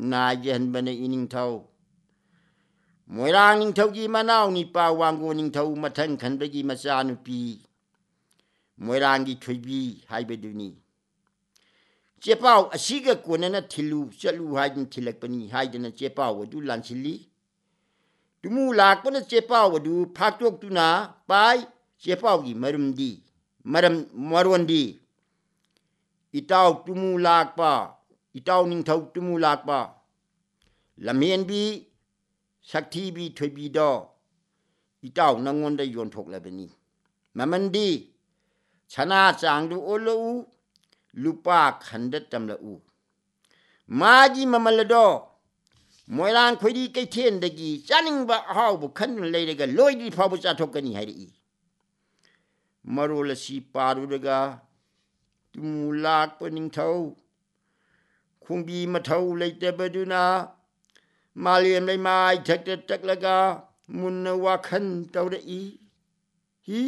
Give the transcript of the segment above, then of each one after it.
นาเย็นบันอินิงเทามวยรางนิงเทากีมานาวนิปาวางโกนิงเทามาทังขันไปกีมาซานุปีมวยรางกีถวยบีให้ไปดูนี่เจ้าเป้าอาศิกะกวนนั้นทิลูจะลูให้ดินทิลักปนีให้ดินเจ้าเป้าวดูลันชิลีดูมูลากปนเจ้าเป้าวดูพักตกตุนาไปเจ้าเป้ากีมารุมดีมารวันดีอีเต้าดูมูลากป้าอีเต้านิงเทาดูมูลากป้าลำเมียนบีสักทีบีถวยบีดออีเต้านางวนได้โยนถกแล้วแบบนี้มันดีชนะจางดูโอลูลูปาขันเดตำละอูมาจีมาลดอมวยรานคุยดีไกเทียนดกีจันิงบะฮาวบุขันเลยเดกลอยดีพาบุษาทกนี่ให้ดีมารูลสีปารุเดกาตุมูลากปนิงเทาคงบีมาเทาเลยเตบดูนามาเลียมเลยมาทักทักละกามุนนวาขันเตาเดอีฮี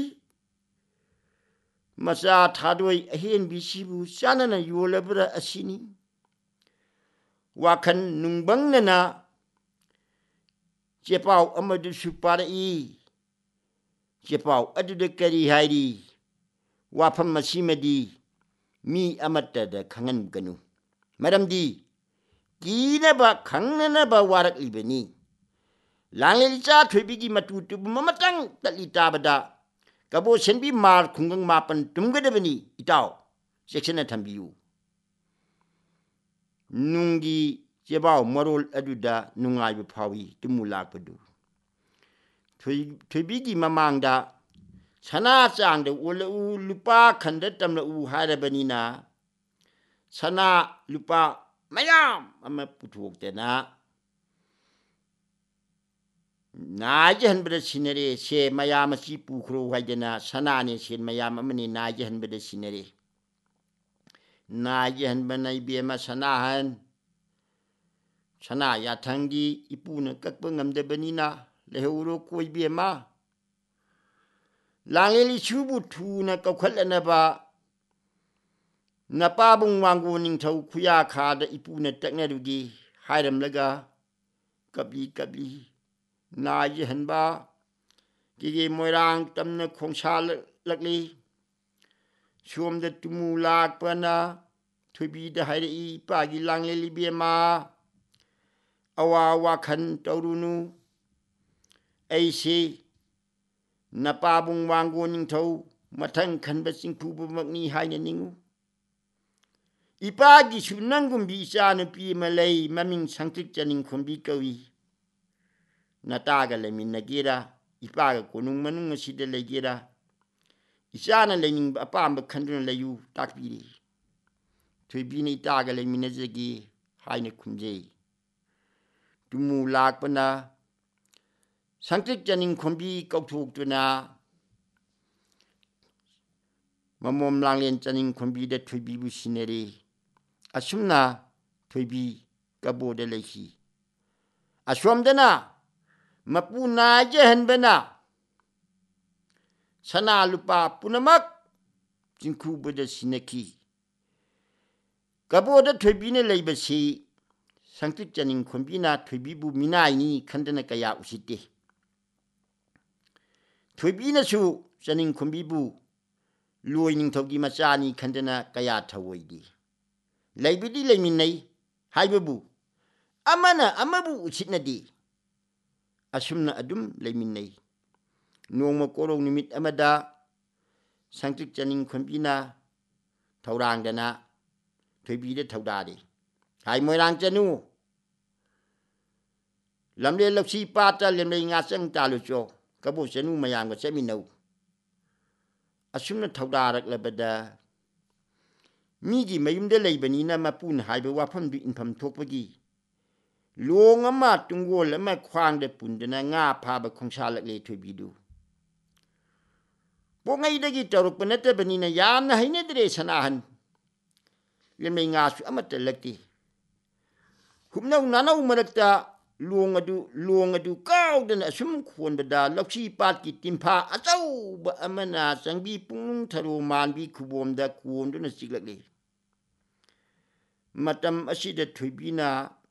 มาซาทาด้วยเห็นบิชิบูชานันยูเลบระอสินีว่าคันนุงบังนนะเจ้าเป่าอมาดูสุปารีเจ้าเป่าอดูเดกรีไฮดีว่าพม่าชิมดีมีอมตะเดขังกันนูมาดามดีกีนบะขังนบะวารักลิบนีหลังเลลิซาถวยบิกิมาตูตุบมาตังตัลิตาบดากระโบเชนบีมาคุงกังมาปันตุมกระเดบนีอีเต้าเซ็กชันทันบิวนุงกีเจ้าบ่าวมารอลอดุดานุงไงบุพาวีตุมูลากปดูถวยบิกิมามังดาชนะจางเดวลูลุปาขันเดตำละอูหาเดบนีนาชนะลุปาไม่ยอมอมาปุถุกเตนะนาเจหันเบดสินเรเชมายามสีปูครูไฮเดนะชนะเนี่ยเชนมายามมันนี่นาเจหันเบดสินเรนาเจหันบันไอเบียมาชนะหันชนะยาทังดีอีปูนกักบังอัมเดบนีนาเลหูโรคุยเบียมาลางเอลิชูบุทูนะก็ขัดละนะบะนาป้าบุงวางกูนิงเท่าคุยาขาดอีปูนตักเนดูกีไฮรัมละกากับลีนาเยหันบากิเกมวยรางตำเนคงชาลักลีชวมเดตุมูลากปนาทุบีเดไฮเดอีปากิลังเลลิเบียมาอาวาขันตอรุนูไอซีนาปาบุงวางกูนิงเท่ามาทั้งขันเบสิงคูบมักนีไฮเนนิงูอีปากิชุนังกุมบีชานปีมาเลยมามิงสังติจันิงคุมบีกวีนาตากะเลมินนกีราอีปากะกุนุงมนุงสิเดเลกีราอีชานะเลนิงอปามบคันดุนเลยูตักบีรีถวยบีนี่ตากะเลมินเจกีไฮเนคุมเจตุมูลากปนาสังติจันิงคุมบีกอกถูกตุนามามอมลางเลนจันิงคุมบีเดถวยบีบุชินเรอาชุมนาถวยบีกะโบเดเลคีอาชวมเดนามาปูนาเจหันเบนาชนะลุปาปุนมักจิงคูบดสินกีกะโบดถวยบีเนเลยบสีสังติจันิงคุมบีนาถวยบีบุมินายนี่ขันเดนกะยาอุสิเตถวยบีนสูจันิงคุมบีบุลวยนิงทกีมาจานีขันเดนกะยาทวยดีเลยบิดีเลยมินไนไฮบบูอามาบุอุสินดีอาชุมนาอดุมเลยมินไนนวงมโกรงนิมิตอมดาสังติจันิงคุมบีนาเท่ารางเดนะถวยบีเดเท่าดาดีหายมวยรางจันูลำเลียลกชีปาตาเลียมเลยงาสังตาลุโจกบุษนูมายามก็เซมินูอาชุมนาเท่าดารักเลบดามีกี่มายุมเดเลยบันนี้นะมาปูนหายไปว่าพันบินพัมทุกปกีลวงอามาตุงโวและแม่ควางเดปุ่นเดนะง่าพาไปคงชาลักเลยถวยบีดูพวกไงได้กี่จารุปนัตเตบันนี้นะยามนะให้เนตเรชนะหันเลียมเลยงาสุอามาเตลักตีคุมนานานาอุมารักตาลวงอดูก้าวเดนะสมควรบดาลักชีปากิติมพาอาเจ้าบะอมนาสังบีปุงทารุมานบีคุบอมดาควรดุนสิกลักเลยมาทำอาชีพถวยบีนา